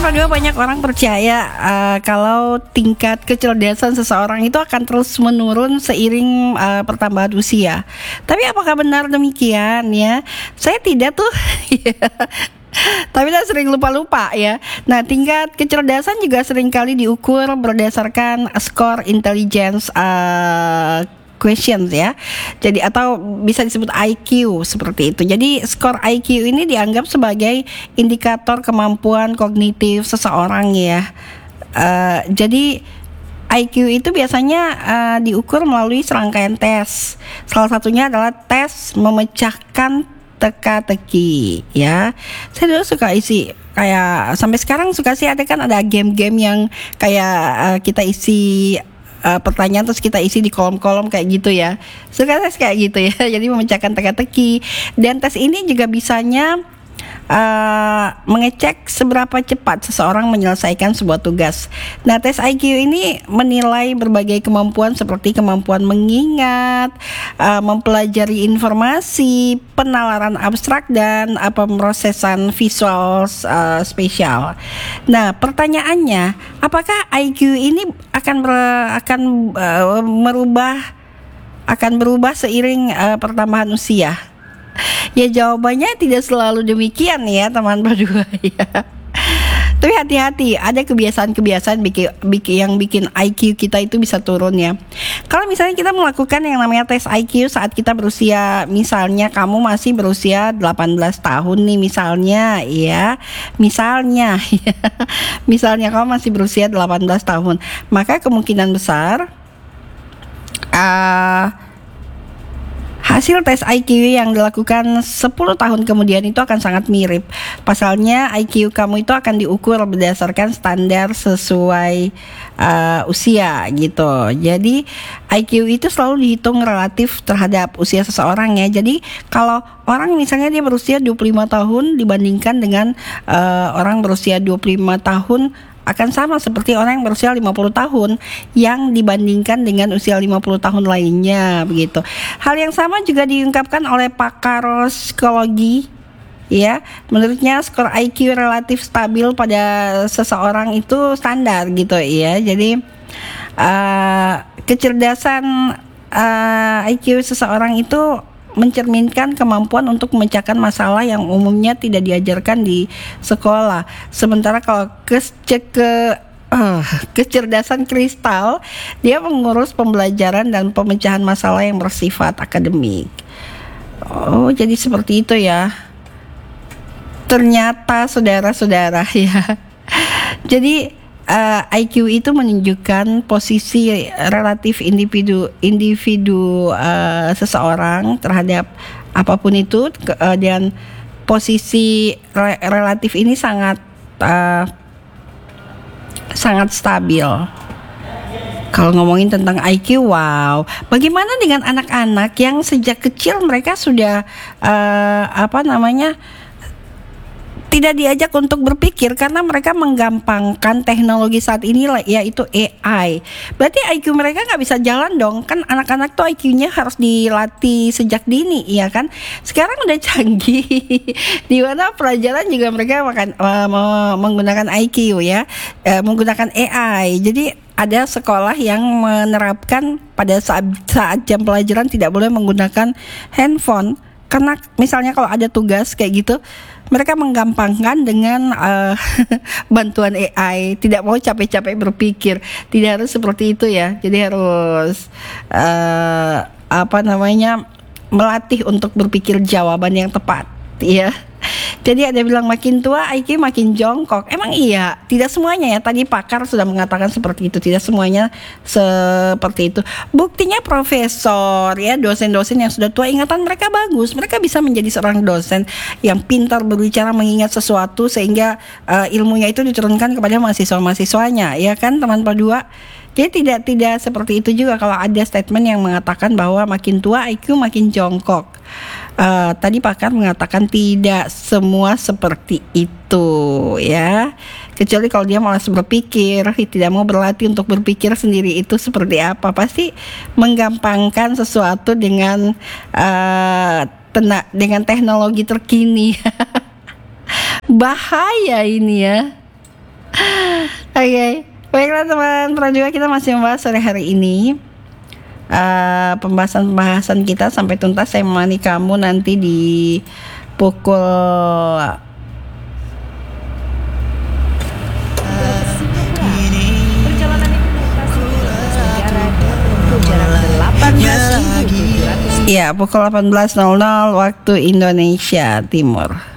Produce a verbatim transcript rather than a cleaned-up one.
Padahal banyak orang percaya uh, kalau tingkat kecerdasan seseorang itu akan terus menurun seiring uh, pertambahan usia. Tapi apakah benar demikian ya? Saya tidak tuh. Tapi saya sering lupa-lupa ya. Nah, tingkat kecerdasan juga seringkali diukur berdasarkan skor intelligence uh, questions ya. Jadi atau bisa disebut I Q seperti itu. Jadi skor I Q ini dianggap sebagai indikator kemampuan kognitif seseorang ya. Uh, jadi I Q itu biasanya uh, diukur melalui serangkaian tes. Salah satunya adalah tes memecahkan teka-teki ya. Saya dulu suka isi kayak sampai sekarang suka sih ada kan ada game-game yang kayak uh, kita isi Uh, pertanyaan terus kita isi di kolom-kolom kayak gitu ya. Suka tes kayak gitu ya. Jadi memecahkan teka-teki. Dan tes ini juga bisanya uh, mengecek seberapa cepat seseorang menyelesaikan sebuah tugas. Nah, tes I Q ini menilai berbagai kemampuan seperti kemampuan mengingat, uh, mempelajari informasi, penalaran abstrak dan uh, pemrosesan visual uh, spesial. Nah, pertanyaannya, apakah I Q ini akan ber, akan uh, merubah akan berubah seiring uh, pertambahan usia? Ya, jawabannya tidak selalu demikian ya teman berdua ya. Tapi hati-hati, ada kebiasaan-kebiasaan bikin, bikin, yang bikin I Q kita itu bisa turun ya. Kalau misalnya kita melakukan yang namanya tes I Q saat kita berusia, misalnya kamu masih berusia delapan belas tahun nih misalnya ya. Misalnya ya. Misalnya kamu masih berusia delapan belas tahun, maka kemungkinan besar uh, hasil tes I Q yang dilakukan sepuluh tahun kemudian itu akan sangat mirip. Pasalnya I Q kamu itu akan diukur berdasarkan standar sesuai uh, usia gitu. Jadi I Q itu selalu dihitung relatif terhadap usia seseorang ya. Jadi kalau orang misalnya dia berusia dua puluh lima tahun dibandingkan dengan uh, orang berusia dua puluh lima tahun, akan sama seperti orang yang berusia lima puluh tahun yang dibandingkan dengan usia lima puluh tahun lainnya begitu. Hal yang sama juga diungkapkan oleh pakar psikologi ya. Menurutnya skor I Q relatif stabil pada seseorang itu standar gitu ya. Jadi uh, kecerdasan uh, I Q seseorang itu mencerminkan kemampuan untuk memecahkan masalah yang umumnya tidak diajarkan di sekolah. Sementara kalau ke, ke uh, kecerdasan kristal, dia mengurus pembelajaran dan pemecahan masalah yang bersifat akademik. Oh, jadi seperti itu ya. Ternyata saudara-saudara ya. Jadi Uh, I Q itu menunjukkan posisi relatif individu individu uh, seseorang terhadap apapun itu ke, uh, dan posisi re- relatif ini sangat uh, sangat stabil. Kalau ngomongin tentang I Q, wow, bagaimana dengan anak-anak yang sejak kecil mereka sudah uh, apa namanya? tidak diajak untuk berpikir karena mereka menggampangkan teknologi saat ini yaitu A I. Berarti I Q mereka nggak bisa jalan dong. Kan anak-anak tuh I Q-nya harus dilatih sejak dini, ya kan? Sekarang udah canggih. Di mana pelajaran juga mereka makan, uh, menggunakan I Q ya, uh, menggunakan A I. Jadi ada sekolah yang menerapkan pada saat saat jam pelajaran tidak boleh menggunakan handphone. Karena misalnya kalau ada tugas kayak gitu, mereka menggampangkan dengan uh, bantuan A I. Tidak mau capek-capek berpikir. Tidak harus seperti itu ya. Jadi harus uh, apa namanya melatih untuk berpikir jawaban yang tepat ya. Jadi ada bilang makin tua I Q makin jongkok. Emang iya, tidak semuanya ya. Tadi pakar sudah mengatakan seperti itu. Tidak semuanya seperti itu. Buktinya profesor ya, dosen-dosen yang sudah tua ingatan mereka bagus. Mereka bisa menjadi seorang dosen yang pintar berbicara, mengingat sesuatu sehingga uh, ilmunya itu diturunkan kepada mahasiswa-mahasiswanya, ya kan teman Padua? Jadi tidak tidak seperti itu juga kalau ada statement yang mengatakan bahwa makin tua I Q makin jongkok. Uh, tadi pakar mengatakan tidak semua seperti itu ya. Kecuali kalau dia malas berpikir, tidak mau berlatih untuk berpikir sendiri itu seperti apa. Pasti menggampangkan sesuatu dengan uh, tena- dengan teknologi terkini. Bahaya ini ya. Oke, baiklah teman Prajurit, kita masih membahas sore hari ini. Uh, pembahasan-pembahasan kita sampai tuntas. Saya menemani kamu nanti di pukul ya pukul delapan belas nol nol waktu Indonesia Timur.